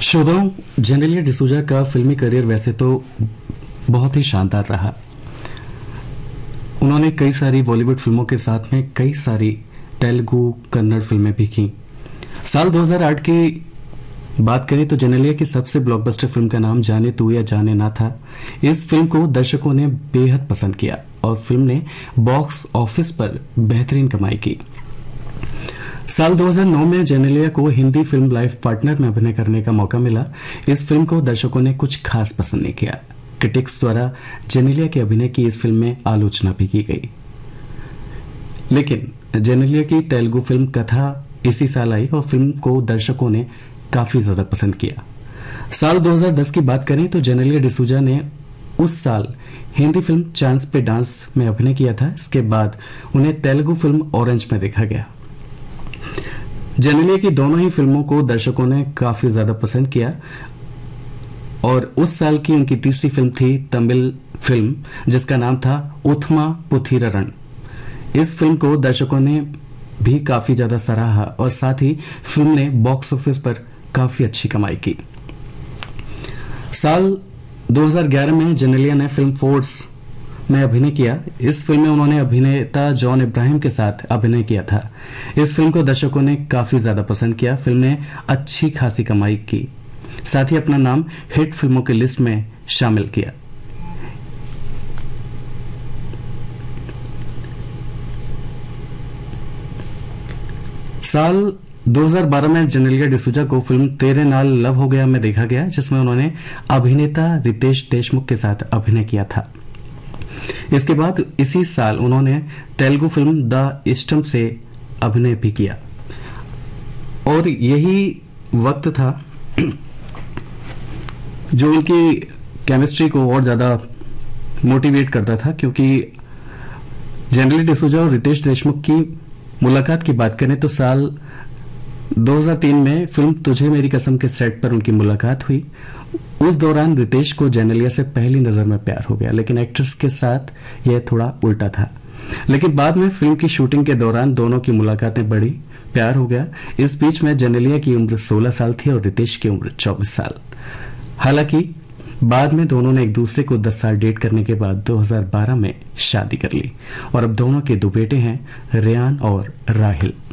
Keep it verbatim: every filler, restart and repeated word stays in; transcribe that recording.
श्रोताओं, जेनेलिया डिसूजा का फिल्मी करियर वैसे तो बहुत ही शानदार रहा। उन्होंने कई सारी बॉलीवुड फिल्मों के साथ में कई सारी तेलुगु कन्नड़ फिल्में भी की। साल दो हज़ार आठ की बात करें तो जेनेलिया की सबसे ब्लॉकबस्टर फिल्म का नाम जाने तू या जाने ना था। इस फिल्म को दर्शकों ने बेहद पसंद किया और फिल्म ने बॉक्स ऑफिस पर बेहतरीन कमाई की। साल दो हज़ार नौ में जेनेलिया को हिंदी फिल्म लाइफ पार्टनर में अभिनय करने का मौका मिला। इस फिल्म को दर्शकों ने कुछ खास पसंद नहीं किया। क्रिटिक्स द्वारा जेनेलिया के अभिनय की इस फिल्म में आलोचना भी की गई, लेकिन जेनेलिया की तेलुगु फिल्म कथा इसी साल आई और फिल्म को दर्शकों ने काफी ज्यादा पसंद किया। साल दो हज़ार दस की बात करें तो जेनेलिया डिसूजा ने उस साल हिंदी फिल्म चांस पे डांस में अभिनय किया था। इसके बाद उन्हें तेलुगु फिल्म ऑरेंज में देखा गया। जेनेलिया की दोनों ही फिल्मों को दर्शकों ने काफी ज्यादा पसंद किया और उस साल की उनकी तीसरी फिल्म थी तमिल फिल्म जिसका नाम था उथमा पुथीररण। इस फिल्म को दर्शकों ने भी काफी ज्यादा सराहा और साथ ही फिल्म ने बॉक्स ऑफिस पर काफी अच्छी कमाई की। साल दो हज़ार ग्यारह में जेनेलिया ने फिल्म फोर्स में अभिनय किया। इस फिल्म में उन्होंने अभिनेता जॉन इब्राहिम के साथ अभिनय किया था। इस फिल्म को दर्शकों ने काफी ज्यादा पसंद किया। फिल्म ने अच्छी खासी कमाई की, साथ ही अपना नाम हिट फिल्मों की लिस्ट में शामिल किया। साल दो हज़ार बारह में जेनेलिया डिसूजा को फिल्म तेरे नाल लव हो गया में देखा गया, जिसमें उन्होंने अभिनेता रितेश देशमुख के साथ अभिनय किया था। इसके बाद इसी साल उन्होंने तेलुगु फिल्म द इष्टम से अभिनय भी किया और यही वक्त था जो उनकी केमिस्ट्री को और ज्यादा मोटिवेट करता था, क्योंकि जेनेलिया डिसूजा और रितेश देशमुख की मुलाकात की बात करें तो साल दो हज़ार तीन में फिल्म तुझे मेरी कसम के सेट पर उनकी मुलाकात हुई। उस दौरान रितेश को जेनेलिया से पहली नजर में प्यार हो गया, लेकिन एक्ट्रेस के साथ यह थोड़ा उल्टा था। लेकिन बाद में फिल्म की शूटिंग के दौरान दोनों की मुलाकातें बढ़ी, प्यार हो गया। इस बीच में जेनेलिया की उम्र सोलह साल थी और रितेश की उम्र चौबीस साल। हालांकि बाद में दोनों ने एक दूसरे को दस साल डेट करने के बाद दो हज़ार बारह में शादी कर ली और अब दोनों के दो बेटे हैं, रेयान और राहिल।